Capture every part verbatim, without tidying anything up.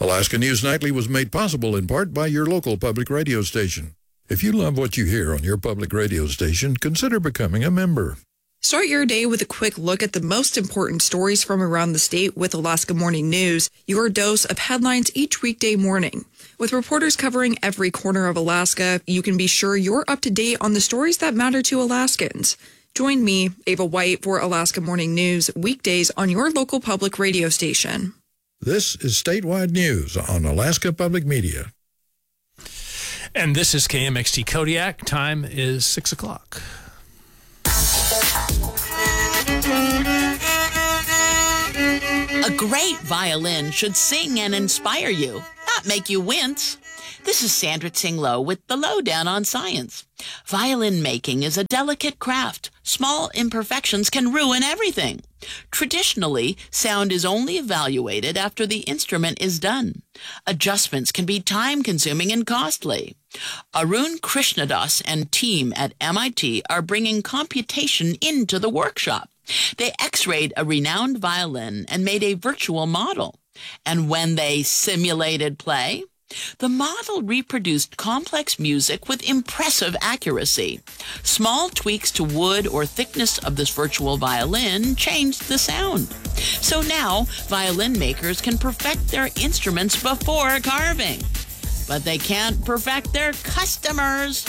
Alaska News Nightly was made possible in part by your local public radio station. If you love what you hear on your public radio station, consider becoming a member. Start your day with a quick look at the most important stories from around the state with Alaska Morning News, your dose of headlines each weekday morning. With reporters covering every corner of Alaska, you can be sure you're up to date on the stories that matter to Alaskans. Join me, Ava White, for Alaska Morning News, weekdays on your local public radio station. This is Statewide News on Alaska Public Media. And this is K M X T Kodiak. Time is six o'clock. A great violin should sing and inspire you, not make you wince. This is Sandra Tsing-Loh with the Lowdown on Science. Violin making is a delicate craft. Small imperfections can ruin everything. Traditionally, sound is only evaluated after the instrument is done. Adjustments can be time-consuming and costly. Arun Krishnadas and team at M I T are bringing computation into the workshop. They x-rayed a renowned violin and made a virtual model. And when they simulated play, the model reproduced complex music with impressive accuracy. Small tweaks to wood or thickness of this virtual violin changed the sound. So now, violin makers can perfect their instruments before carving. But they can't perfect their customers.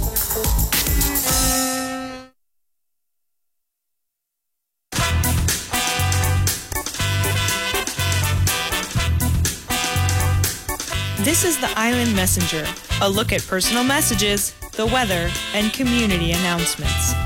This is the Island Messenger, a look at personal messages, the weather, and community announcements.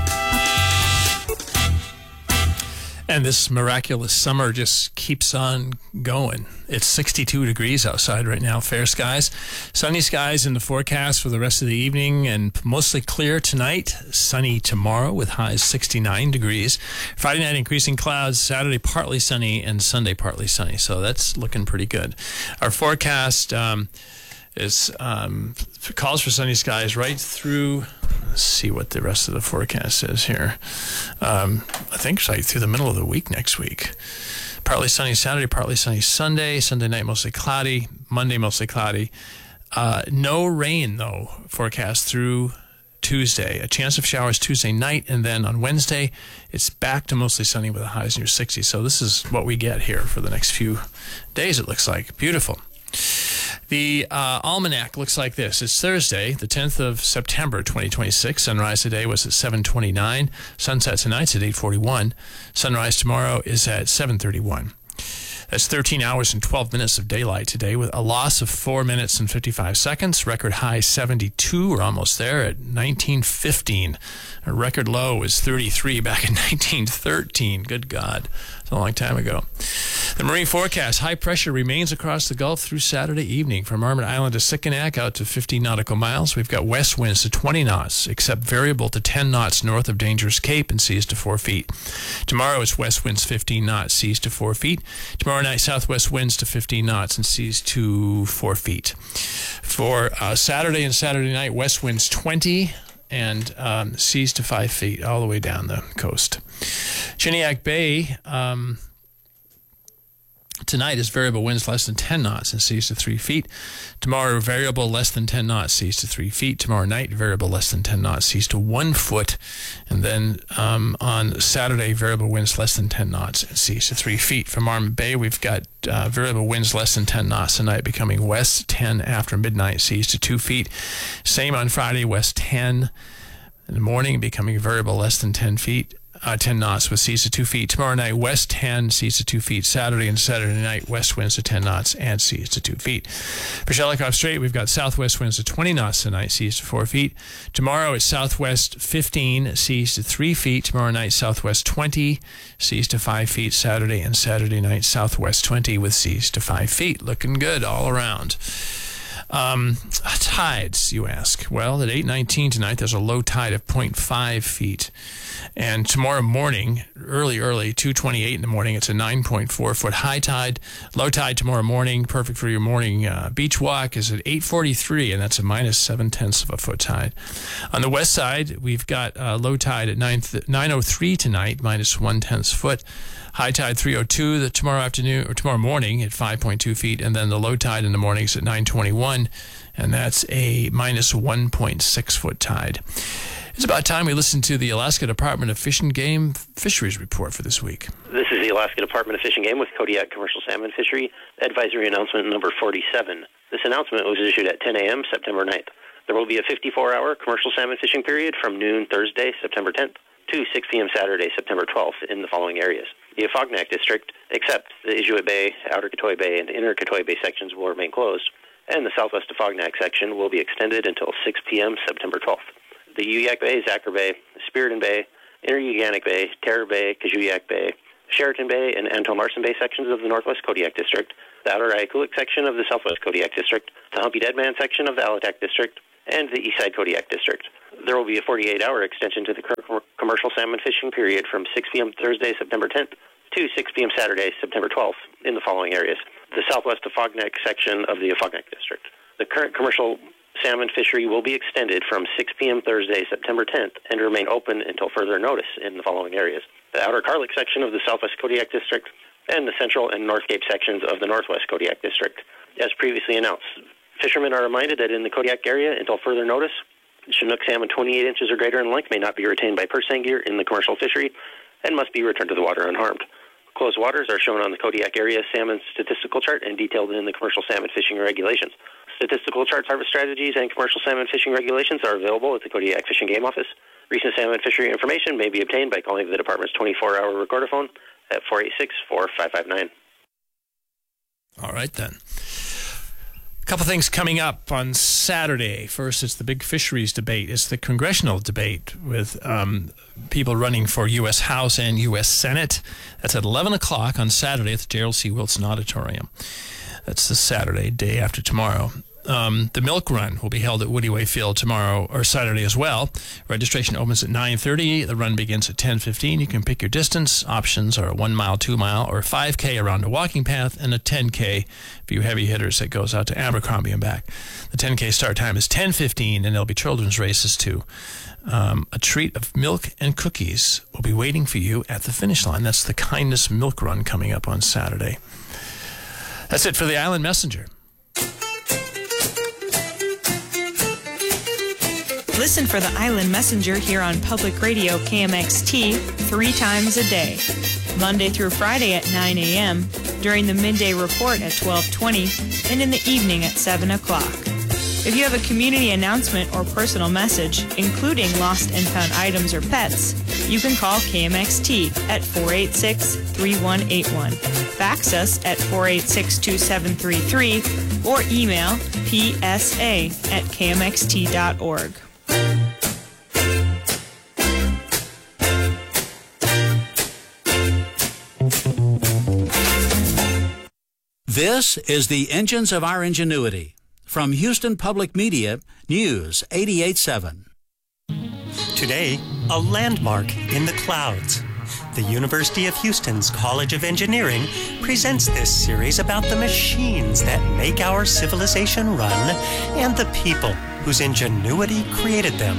And this miraculous summer just keeps on going. It's sixty-two degrees outside right now, fair skies. Sunny skies in the forecast for the rest of the evening and mostly clear tonight. Sunny tomorrow with highs sixty-nine degrees. Friday night, increasing clouds. Saturday, partly sunny, and Sunday, partly sunny. So that's looking pretty good. Our forecast um, is um, calls for sunny skies right through. Let's see what the rest of the forecast is here. Um, I think it's like through the middle of the week next week. Partly sunny Saturday, partly sunny Sunday. Sunday night mostly cloudy. Monday mostly cloudy. Uh, no rain, though, forecast through Tuesday. A chance of showers Tuesday night, and then on Wednesday, it's back to mostly sunny with the highs near sixty. So this is what we get here for the next few days, it looks like. Beautiful. The uh, almanac looks like this. It's Thursday, the tenth of September, twenty twenty-six. Sunrise today was at seven twenty-nine. Sunset tonight's at eight forty-one. Sunrise tomorrow is at seven thirty-one. That's thirteen hours and twelve minutes of daylight today with a loss of four minutes and fifty-five seconds. Record high seventy-two. We're almost there at nineteen fifteen. A record low was thirty-three back in nineteen thirteen. Good God. It's a long time ago. The marine forecast, high pressure remains across the Gulf through Saturday evening. From Marmot Island to Sikanak out to fifteen nautical miles. We've got west winds to twenty knots, except variable to ten knots north of Dangerous Cape and seas to four feet. Tomorrow it's west winds fifteen knots, seas to four feet. Tomorrow night, southwest winds to fifteen knots and seas to four feet. For uh, Saturday and Saturday night, west winds twenty and um, seas to five feet all the way down the coast. Chiniak Bay, um, tonight is variable winds less than ten knots and seas to three feet. Tomorrow, variable less than ten knots, seas to three feet. Tomorrow night, variable less than ten knots, seas to one foot. And then um, on Saturday, variable winds less than ten knots and seas to three feet. From Marmot Bay, we've got uh, variable winds less than ten knots tonight, becoming west ten after midnight, seas to two feet. Same on Friday, west ten in the morning, becoming variable less than ten feet. Uh, ten knots with seas to two feet. Tomorrow night, west ten, seas to two feet. Saturday and Saturday night, west winds to ten knots and seas to two feet. For Shelikof Strait, we've got southwest winds to twenty knots tonight, seas to four feet. Tomorrow, it's southwest fifteen, seas to three feet. Tomorrow night, southwest twenty, seas to five feet. Saturday and Saturday night, southwest twenty with seas to five feet. Looking good all around. Um, tides, you ask. Well, at eight nineteen tonight, there's a low tide of zero point five feet. And tomorrow morning, early, early, two twenty-eight in the morning, it's a nine point four foot high tide. Low tide tomorrow morning, perfect for your morning uh, beach walk, is at eight forty-three, and that's a minus seven tenths of a foot tide. On the west side, we've got uh, low tide at nine oh three tonight, minus one tenth foot. High tide three oh two the tomorrow afternoon or tomorrow morning at five point two feet, and then the low tide in the morning is at nine twenty-one, and that's a minus one point six foot tide. It's about time we listen to the Alaska Department of Fish and Game Fisheries report for this week. This is the Alaska Department of Fish and Game with Kodiak Commercial Salmon Fishery Advisory Announcement number forty-seven. This announcement was issued at ten a.m. September ninth. There will be a fifty-four hour commercial salmon fishing period from noon Thursday, September tenth, to six p.m. Saturday, September twelfth in the following areas. The Afognak District, except the Inuit Bay, Outer Katoy Bay, and Inner Katoy Bay sections will remain closed, and the Southwest Afognak section will be extended until six p.m. September twelfth. The Uyak Bay, Zacher Bay, Spiriton Bay, Inner Uganic Bay, Terror Bay, Kajuyak Bay, Sheraton Bay, and Anton Larson Bay sections of the Northwest Kodiak District, the Outer Ayakuluik section of the Southwest Kodiak District, the Humpy Dead Man section of the Alatak District, and the Eastside Kodiak District. There will be a forty-eight hour extension to the com- commercial salmon fishing period from six p.m. Thursday, September tenth, to six p.m. Saturday, September twelfth in the following areas. The Southwest Afognak section of the Afognak District. The current commercial salmon fishery will be extended from six p.m. Thursday, September tenth, and remain open until further notice in the following areas. The Outer Karlik section of the Southwest Kodiak District, and the Central and North Cape sections of the Northwest Kodiak District. As previously announced, fishermen are reminded that in the Kodiak area, until further notice, Chinook salmon twenty-eight inches or greater in length may not be retained by purse seine gear in the commercial fishery and must be returned to the water unharmed. Closed waters are shown on the Kodiak area salmon statistical chart and detailed in the commercial salmon fishing regulations. Statistical charts, harvest strategies, and commercial salmon fishing regulations are available at the Kodiak Fish and Game Office. Recent salmon fishery information may be obtained by calling the department's twenty-four hour recorder phone at four eight six, four five five nine. All right, then. A couple things coming up on Saturday. First, it's the big fisheries debate. It's the congressional debate with um, people running for U S House and U S Senate. That's at eleven o'clock on Saturday at the Gerald C. Wilson Auditorium. That's the Saturday, day after tomorrow. Um, the milk run will be held at Woody Way Field tomorrow or Saturday as well. Registration opens at nine thirty. The run begins at ten fifteen. You can pick your distance. Options are a one mile, two mile, or a five K around a walking path, and a ten K for you heavy hitters that goes out to Abercrombie and back. The ten K start time is ten fifteen, and there'll be children's races too. Um, a treat of milk and cookies will be waiting for you at the finish line. That's the Kindness Milk Run coming up on Saturday. That's it for the Island Messenger. Listen for the Island Messenger here on Public Radio K M X T three times a day, Monday through Friday at nine a.m., during the midday report at twelve twenty, and in the evening at seven o'clock. If you have a community announcement or personal message, including lost and found items or pets, you can call K M X T at four eight six, three one eight one, fax us at four eight six, two seven three three, or email p s a at k m x t dot org. This is the Engines of Our Ingenuity. From Houston Public Media, News eighty-eight point seven. Today, a landmark in the clouds. The University of Houston's College of Engineering presents this series about the machines that make our civilization run and the people whose ingenuity created them.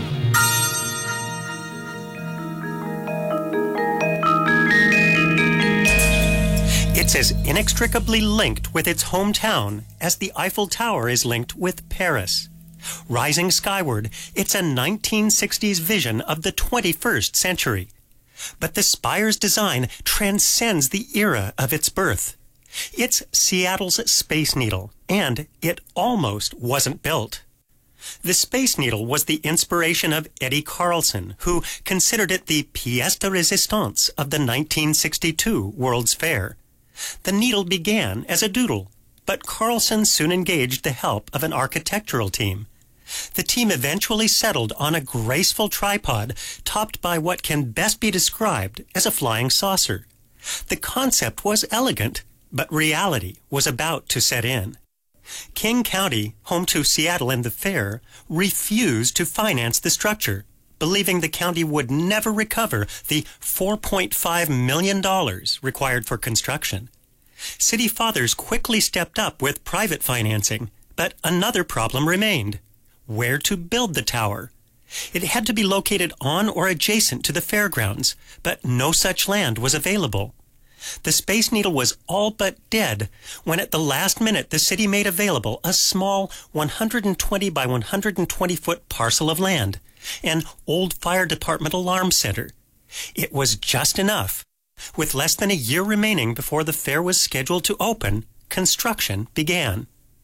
It's as inextricably linked with its hometown as the Eiffel Tower is linked with Paris. Rising skyward, it's a nineteen sixties vision of the twenty-first century. But the spire's design transcends the era of its birth. It's Seattle's Space Needle, and it almost wasn't built. The Space Needle was the inspiration of Eddie Carlson, who considered it the pièce de résistance of the nineteen sixty-two World's Fair. The needle began as a doodle, but Carlson soon engaged the help of an architectural team. The team eventually settled on a graceful tripod topped by what can best be described as a flying saucer. The concept was elegant, but reality was about to set in. King County, home to Seattle and the fair, refused to finance the structure, believing the county would never recover the four point five million dollars required for construction. City fathers quickly stepped up with private financing, but another problem remained: where to build the tower. It had to be located on or adjacent to the fairgrounds, but no such land was available. The Space Needle was all but dead when at the last minute the city made available a small one hundred twenty by one hundred twenty foot parcel of land, an old fire department alarm center. It was just enough. With less than a year remaining before the fair was scheduled to open, construction began.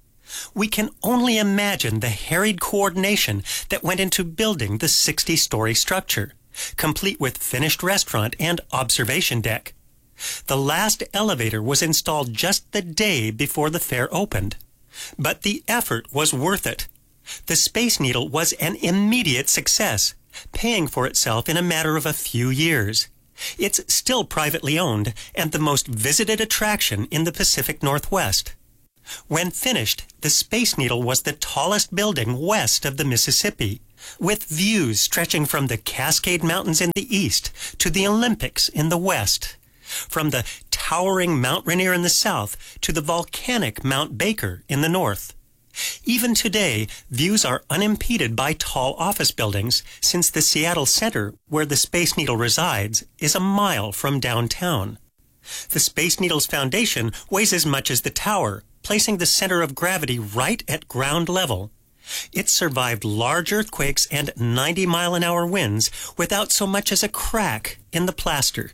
We can only imagine the harried coordination that went into building the sixty-story structure, complete with finished restaurant and observation deck. The last elevator was installed just the day before the fair opened. But the effort was worth it. The Space Needle was an immediate success, paying for itself in a matter of a few years. It's still privately owned and the most visited attraction in the Pacific Northwest. When finished, the Space Needle was the tallest building west of the Mississippi, with views stretching from the Cascade Mountains in the east to the Olympics in the west, from the towering Mount Rainier in the south to the volcanic Mount Baker in the north. Even today, views are unimpeded by tall office buildings, since the Seattle Center, where the Space Needle resides, is a mile from downtown. The Space Needle's foundation weighs as much as the tower, placing the center of gravity right at ground level. It survived large earthquakes and ninety mile an hour winds without so much as a crack in the plaster.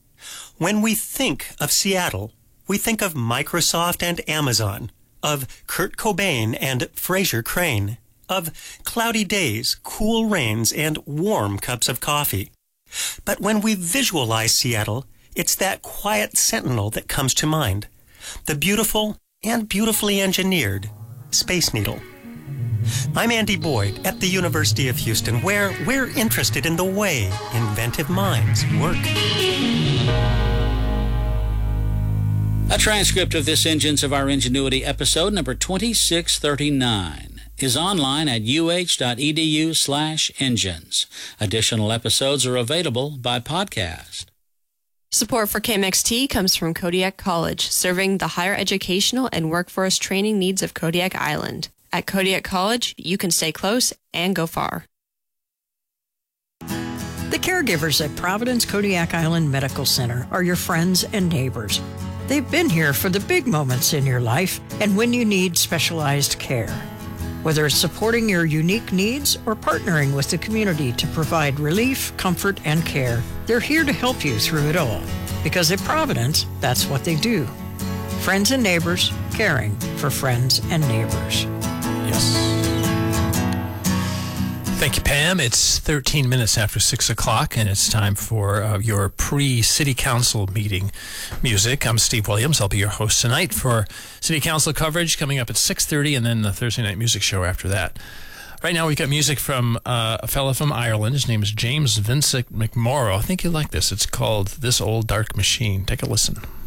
When we think of Seattle, we think of Microsoft and Amazon, of Kurt Cobain and Fraser Crane, of cloudy days, cool rains, and warm cups of coffee. But when we visualize Seattle, it's that quiet sentinel that comes to mind, the beautiful and beautifully engineered Space Needle. I'm Andy Boyd at the University of Houston, where we're interested in the way inventive minds work. A transcript of this Engines of Our Ingenuity episode number twenty-six thirty-nine is online at uh.edu slash engines. Additional episodes are available by podcast. Support for K M X T comes from Kodiak College, serving the higher educational and workforce training needs of Kodiak Island. At Kodiak College, you can stay close and go far. The caregivers at Providence Kodiak Island Medical Center are your friends and neighbors. They've been here for the big moments in your life and when you need specialized care. Whether it's supporting your unique needs or partnering with the community to provide relief, comfort, and care, they're here to help you through it all. Because at Providence, that's what they do. Friends and neighbors, caring for friends and neighbors. Yes. Thank you, Pam. It's thirteen minutes after six o'clock, and it's time for uh, your pre-City Council meeting music. I'm Steve Williams. I'll be your host tonight for City Council coverage coming up at six thirty, and then the Thursday night music show after that. Right now, we've got music from uh, a fellow from Ireland. His name is James Vincent McMorrow. I think you'll like this. It's called This Old Dark Machine. Take a listen.